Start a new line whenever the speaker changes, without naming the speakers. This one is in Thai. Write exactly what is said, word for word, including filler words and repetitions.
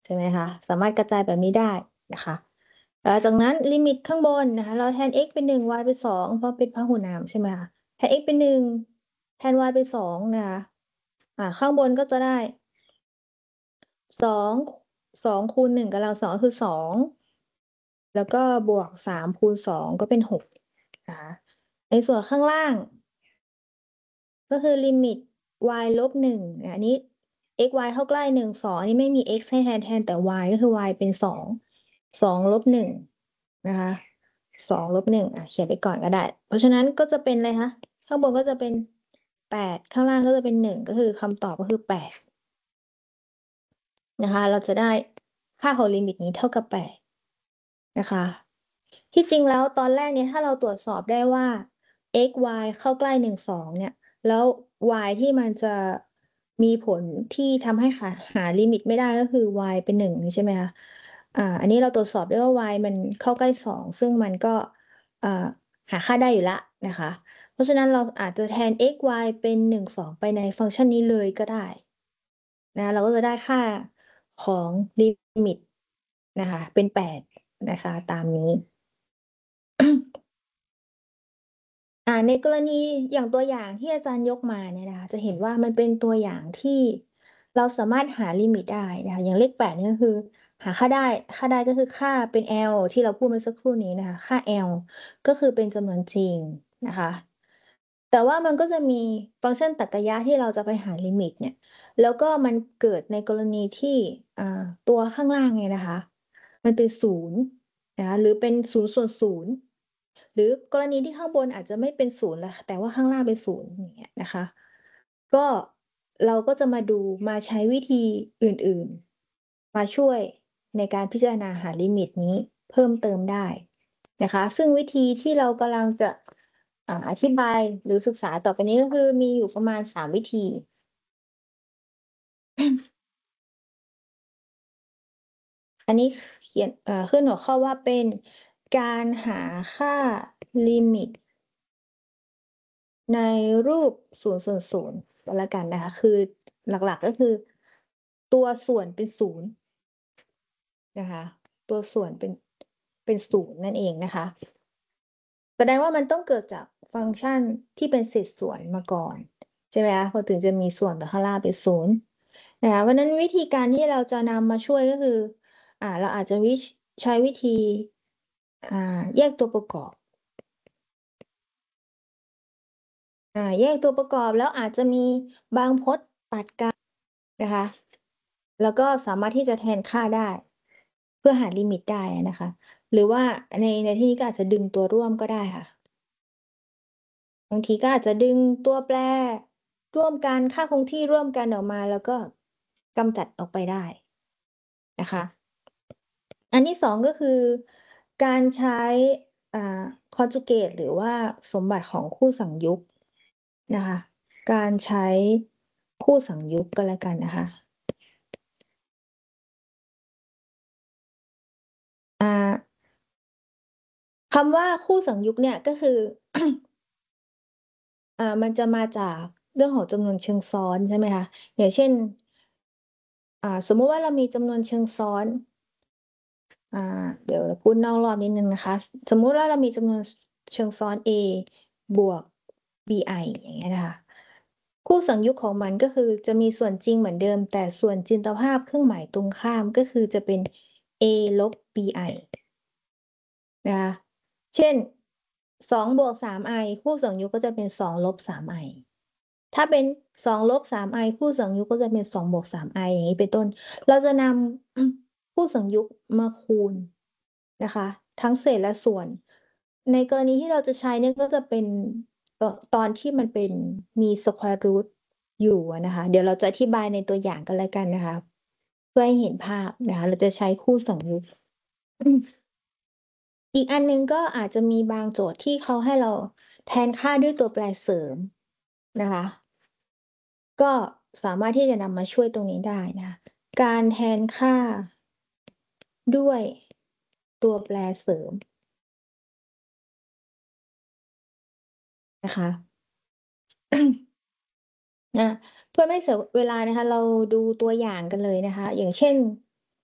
ใช่ไหมคะ สามารถกระจายแบบนี้ได้นะคะ อ่า จากนั้นลิมิตข้างบนนะคะ เราแทน x เป็น หนึ่ง y เป็น สอง เพราะเป็นพหุนาม ใช่ไหมคะ แทน x เป็น หนึ่ง แทน y เป็น สอง นะคะ อ่า ข้างบนก็จะได้ สอง สอง คูณ หนึ่ง กำลัง สอง ก็คือ สอง แล้วก็บวก สาม คูณ สอง ก็เป็น หก นะคะ ในส่วนข้างล่าง ก็คือลิมิต y ลบ หนึ่ง อันนี้ x y เข้าใกล้ หนึ่ง สอง อันนี้ไม่มี x ให้แทน แทนแต่ y ก็คือ y เป็น สอง สอง ลบ หนึ่ง นะคะ สอง ลบ หนึ่ง อ่า เขียนไปก่อนก็ได้ เพราะฉะนั้นก็จะเป็นอะไรคะ ข้างบนก็จะเป็น แปด ข้างล่างก็จะเป็น หนึ่ง ก็คือคำตอบก็คือ แปด นะคะ เราจะได้ค่าของลิมิตนี้เท่ากับ แปด นะคะ ที่จริงแล้วตอนแรกเนี่ย ถ้าเราตรวจสอบได้ว่า x y เข้าใกล้ หนึ่ง สอง เนี่ย แล้ว y ที่มันจะมีผลที่ทำให้หา หาลิมิตไม่ได้ ก็คือ y เป็น หนึ่ง งี้ใช่ไหมคะ อ่า อันนี้เราตรวจสอบได้ว่า y มันเข้าใกล้ สอง ซึ่งมันก็ อ่า หาค่าได้อยู่แล้วนะคะ เพราะฉะนั้นเราอาจจะแทน x y เป็น หนึ่ง สอง ไปในฟังก์ชันนี้เลยก็ได้ นะ เราก็จะได้ค่าของ ลิมิต นะคะ เป็น แปด นะคะ ตามนี้ อ่า ในกรณีอย่างตัวอย่างที่อาจารย์ยกมาเนี่ยนะคะ จะเห็นว่ามันเป็นตัวอย่างที่เราสามารถหาลิมิตได้นะคะ อย่างเลข แปด นี่ก็คือหาค่าได้ ค่าได้ก็คือค่าเป็น L ที่เราพูดเมื่อสักครู่นี้นะคะ ค่า L ก็คือเป็นจำนวนจริงนะคะ แต่ว่ามันก็จะมีฟังก์ชันตรรกะที่เราจะไปหาลิมิตเนี่ย แล้วก็มันเกิดในกรณีที่ อ่า ตัวข้างล่างเนี่ยนะคะ มันเป็น ศูนย์ นะคะ หรือเป็น ศูนย์ ส่วน ศูนย์ หรือกรณีที่ข้างบนอาจจะไม่เป็น ศูนย์ ล่ะ แต่ว่าข้างล่างเป็น ศูนย์ อย่างเงี้ยนะคะ ก็ เราก็จะมาดู มาใช้วิธีอื่น ๆ มาช่วยในการพิจารณาหาลิมิตนี้เพิ่มเติมได้นะคะ ซึ่งวิธีที่เรากำลังจะ อ่า อธิบายหรือศึกษาต่อไปนี้ ก็คือมีอยู่ประมาณ สาม วิธี อันนี้ ข เขียน เอ่อ ขึ้นหัวข้อว่าเป็นการหาค่าลิมิต ในรูป ศูนย์ ส่วน ศูนย์ ก็แล้วกันนะคะ คือหลัก ๆ ก็คือตัวส่วนเป็น ศูนย์ นะคะ ตัวส่วนเป็น เป็น ศูนย์ นั่นเองนะคะ แสดงว่ามันต้องเกิดจากฟังก์ชันที่เป็นเศษส่วนมาก่อน ใช่ไหมคะ พอถึงจะมีส่วน แต่ข้างล่างเป็น ศูนย์ นะคะ เพราะนั้นวิธีการที่เราจะนำมาช่วย ก็คือ อ่า เราอาจจะวิช ใช้วิธี อ่า แยกตัวประกอบ อ่า แยกตัวประกอบ แล้วอาจจะมีบางพจน์ตัด กัน นะคะ แล้วก็สามารถที่จะแทนค่าได้ เพื่อหาลิมิตได้อะนะคะ หรือว่าใน ในที่นี้ก็อาจจะดึงตัวร่วมก็ได้ค่ะ บางทีก็อาจจะดึงตัวแปรร่วมกัน ค่าคงที่ร่วมกันออกมา แล้วก็กำจัดออกไปได้นะคะ อันที่ สอง ก็คือการใช้ อ่า conjugate หรือว่าสมบัติของคู่สังยุกต์นะคะ การใช้คู่สังยุกต์ก็แล้วกันนะคะ อ่า คำว่าคู่สังยุกต์เนี่ย ก็คือ อ่า มันจะมาจากเรื่องของจำนวนเชิงซ้อน ใช่ไหมคะ อย่างเช่น อ่า สมมุติว่าเรามีจำนวนเชิงซ้อน อ่า เดี๋ยวพูดนอกรอบนิดหนึ่งนะคะ ส สมมุติว่าเรามีจำนวน ช เชิงซ้อน A บวก bi อย่างเงี้ยนะคะ คู่สังยุกต์ของมัน ก็คือจะมีส่วนจริงเหมือนเดิม แต่ส่วนจินตภาพเครื่องหมายตรงข้าม ก็คือจะเป็น A ลบ bi นะคะ เช่น สอง บวก สาม i คู่สังยุกต์ก็จะเป็น สอง ลบ สาม i ถ้าเป็น สอง ลบ สาม i คู่สังยุกต์ก็จะเป็น สอง บวก สาม i อย่างงี้เป็นต้น เราจะนำ คู่สังยุกต์มาคูณนะคะ ทั้งเศษและส่วน ในกรณีที่เราจะใช้เนี่ย ก็จะเป็น เอ่อ ตอนที่มันเป็น มี square root อยู่อะนะคะ เดี๋ยวเราจะอธิบายในตัวอย่างก็แล้วกันนะคะ เพื่อให้เห็นภาพนะคะ เราจะใช้คู่สังยุกต์ อีกอันหนึ่งก็อาจจะมีบางโจทย์ที่เขาให้เราแทนค่าด้วยตัวแปรเสริมนะคะ ก็สามารถที่จะนำมาช่วยตรงนี้ได้นะคะ การแทนค่า ด้วยตัวแปรเสริม นะคะ อา เพื่อไม่เสียเวลานะคะ เราดูตัวอย่างกันเลยนะคะ อย่างเช่น